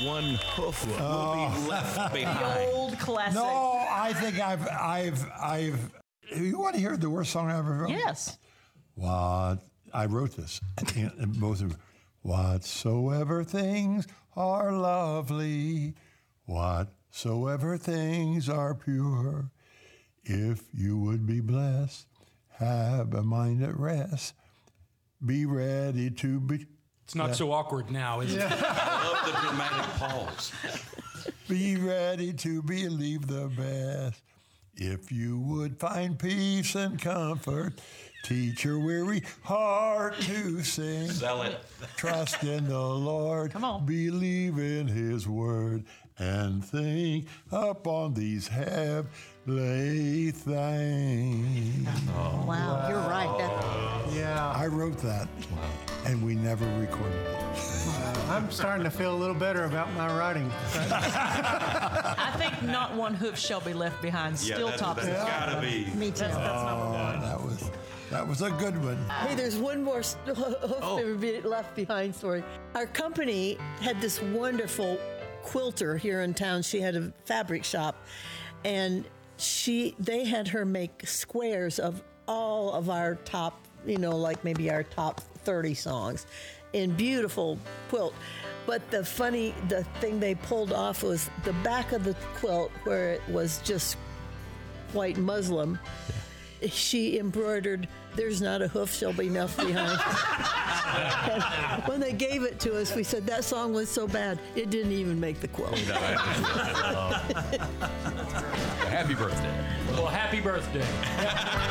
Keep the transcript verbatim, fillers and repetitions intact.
one hoof will be left The behind. old classic. No, I think I've, I've, I've. You want to hear the worst song I ever wrote? Yes. What I wrote this, and both of them. Whatsoever things are lovely, whatsoever things are pure, if you would be blessed, have a mind at rest, be ready to be. It's not so awkward now, is it? I love the dramatic pause. Be ready to believe the best. If you would find peace and comfort, teach your weary heart to sing. Sell it. Trust in the Lord. Come on. Believe in His word and think upon these heavenly things. Wow, you're right. That, Yeah, I wrote that, and we never recorded it. I'm starting to feel a little better about my writing. I think not one hoof shall be left behind. Yeah, Still that's, tops. that's gotta be. Me too. That's, that's number one. That was that was a good one. Hey, there's one more st- hoof Oh. never be left behind story. Our company had this wonderful quilter here in town. She had a fabric shop, and she they had her make squares of all of our top, you know, like maybe our top thirty songs in beautiful quilt. But the funny, the thing they pulled off was the back of the quilt where it was just white muslin. She embroidered, "There's not a hoof shall be left behind." And when they gave it to us, we said that song was so bad, it didn't even make the quilt. Happy birthday. Well, happy birthday.